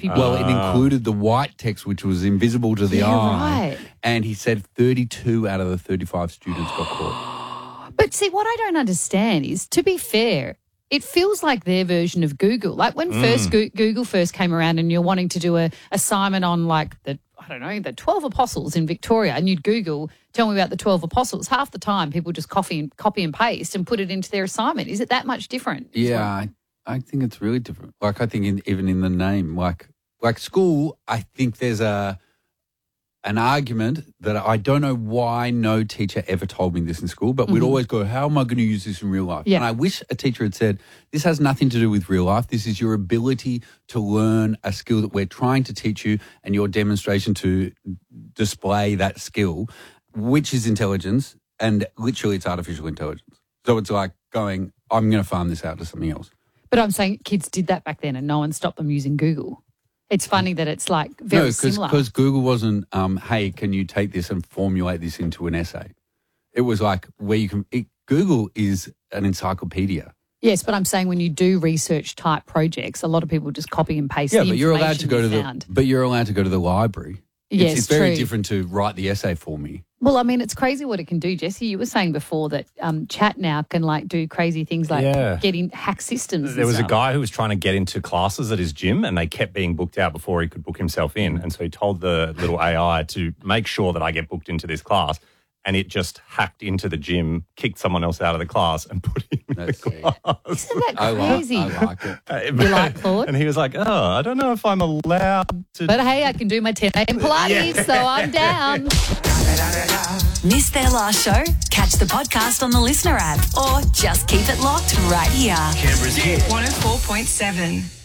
people. Well, it included the white text, which was invisible to the eye. Right. And he said 32 out of the 35 students got caught. But see, what I don't understand is, to be fair, it feels like their version of Google. Like when Google first came around and you're wanting to do a assignment on like the 12 apostles in Victoria, and you'd Google, tell me about the 12 apostles. Half the time people just copy and paste and put it into their assignment. Is it that much different? Yeah, I think it's really different. Like I think even in the name, like school, I think there's an argument that I don't know why no teacher ever told me this in school, but we'd always go, how am I going to use this in real life? Yeah. And I wish a teacher had said, this has nothing to do with real life. This is your ability to learn a skill that we're trying to teach you and your demonstration to display that skill, which is intelligence, and literally it's artificial intelligence. So it's like going, I'm going to farm this out to something else. But I'm saying kids did that back then and no one stopped them using Google. It's funny that it's like very similar. Because Google wasn't, hey, can you take this and formulate this into an essay? It was like where you can, Google is an encyclopedia. Yes, but I'm saying when you do research type projects, a lot of people just copy and paste. Yeah, the but you're allowed to go to found. you're allowed to go to the library. Yes, it's very true. different to write the essay for me. Well, I mean, it's crazy what it can do, Jesse. You were saying before that chat now can like do crazy things like hack systems. There was a guy who was trying to get into classes at his gym and they kept being booked out before he could book himself in. And so he told the little AI to make sure that I get booked into this class. And it just hacked into the gym, kicked someone else out of the class and put him in the class. Isn't that crazy? I like it. You like Claude? And he was like, oh, I don't know if I'm allowed to. But hey, I can do my 10 a.m. Pilates, so I'm down. Missed their last show? Catch the podcast on the Listener app or just keep it locked right here. Canberra's hit 104.7.